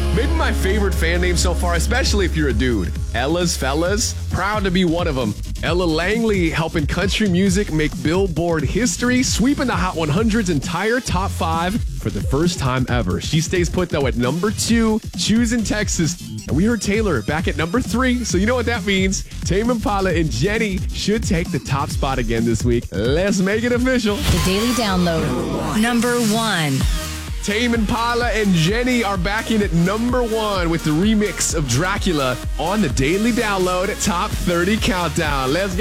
Maybe my favorite fan name so far, especially if you're a dude. Ella's Fellas, proud to be one of them. Ella Langley helping country music make Billboard history, sweeping the Hot 100's entire top 5 for the first time ever. She stays put, though, at number 2, choosing Texas. And we heard Taylor back at number 3, so you know what that means. Tame Impala and Jenny should take the top spot again this week. Let's make it official. The Daily Download. Number 1. Tame Impala and Jenny are back in at number 1 with the remix of Dracula on the Daily Download Top 30 Countdown. Let's go.